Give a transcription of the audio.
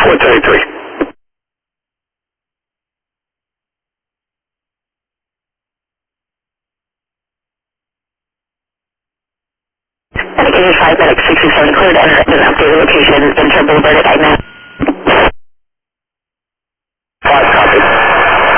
433. Indicated 5 medics 67 cleared to enter an updated location.